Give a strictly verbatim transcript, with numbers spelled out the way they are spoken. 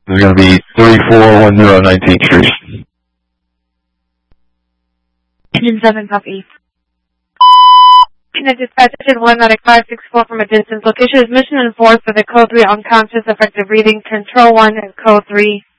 This is going to be thirty-four one zero nineteenth Street. Engine seven, copy. Connect dispatch engine one nine five six four from a distance. Location is mission enforced for the code three unconscious effective reading. Control one and code three.